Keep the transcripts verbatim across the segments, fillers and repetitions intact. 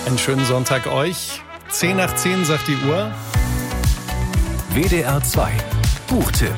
Einen schönen Sonntag euch. zehn nach zehn sagt die Uhr. W D R zwei Buchtipp.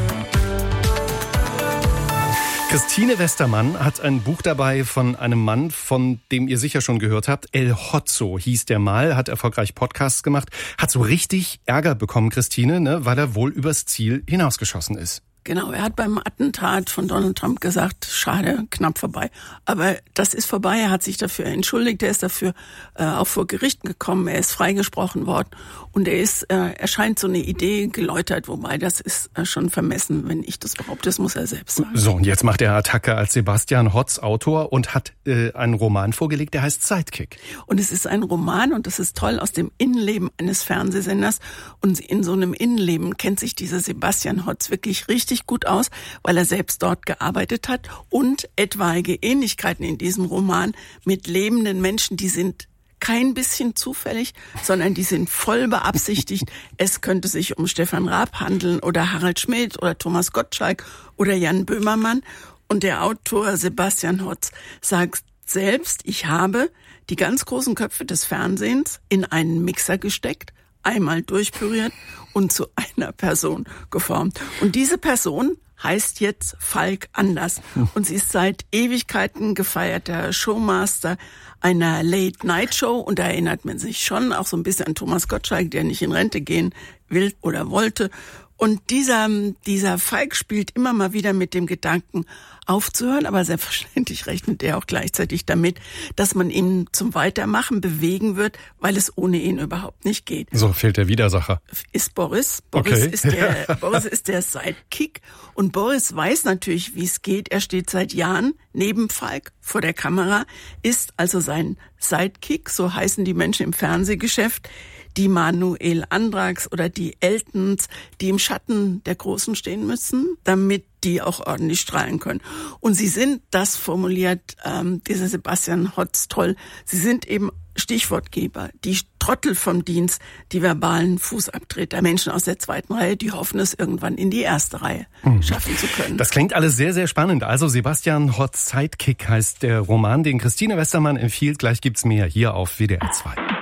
Christine Westermann hat ein Buch dabei von einem Mann, von dem ihr sicher schon gehört habt. El Hotzo hieß der mal, hat erfolgreich Podcasts gemacht, hat so richtig Ärger bekommen, Christine, ne, weil er wohl übers Ziel hinausgeschossen ist. Genau, er hat beim Attentat von Donald Trump gesagt, schade, knapp vorbei. Aber das ist vorbei, er hat sich dafür entschuldigt, er ist dafür äh, auch vor Gericht gekommen, er ist freigesprochen worden und er ist, äh, er scheint so eine Idee geläutert, wobei das ist äh, schon vermessen, wenn ich das behaupte, das muss er selbst sagen. So, und jetzt macht er Attacke als Sebastian Hotz Autor und hat äh, einen Roman vorgelegt, der heißt Sidekick. Und es ist ein Roman und das ist toll aus dem Innenleben eines Fernsehsenders und in so einem Innenleben kennt sich dieser Sebastian Hotz wirklich richtig gut aus, weil er selbst dort gearbeitet hat und etwaige Ähnlichkeiten in diesem Roman mit lebenden Menschen, die sind kein bisschen zufällig, sondern die sind voll beabsichtigt. Es könnte sich um Stefan Raab handeln oder Harald Schmidt oder Thomas Gottschalk oder Jan Böhmermann. Und der Autor Sebastian Hotz sagt selbst, ich habe die ganz großen Köpfe des Fernsehens in einen Mixer gesteckt, einmal durchpüriert und zu einer Person geformt. Und diese Person heißt jetzt Falk Anders. Und sie ist seit Ewigkeiten gefeierter Showmaster einer Late-Night-Show. Und da erinnert man sich schon auch so ein bisschen an Thomas Gottschalk, der nicht in Rente gehen will oder wollte. Und dieser, dieser Falk spielt immer mal wieder mit dem Gedanken aufzuhören, aber selbstverständlich rechnet er auch gleichzeitig damit, dass man ihn zum Weitermachen bewegen wird, weil es ohne ihn überhaupt nicht geht. So fehlt der Widersacher. Ist Boris. Boris okay. ist der, Boris ist der Sidekick. Und Boris weiß natürlich, wie es geht. Er steht seit Jahren neben Falk vor der Kamera, ist also sein Sidekick, so heißen die Menschen im Fernsehgeschäft, die Manuel Andrax oder die Eltons, die im Schatten der Großen stehen müssen, damit die auch ordentlich strahlen können. Und sie sind, das formuliert ähm, dieser Sebastian Hotz toll, sie sind eben Stichwortgeber, die Trottel vom Dienst, die verbalen Fußabtreter, Menschen aus der zweiten Reihe, die hoffen, es irgendwann in die erste Reihe mhm. schaffen zu können. Das klingt alles sehr, sehr spannend. Also Sebastian Hotz Sidekick heißt der Roman, den Christine Westermann empfiehlt. Gleich gibt's mehr hier auf W D R zwei.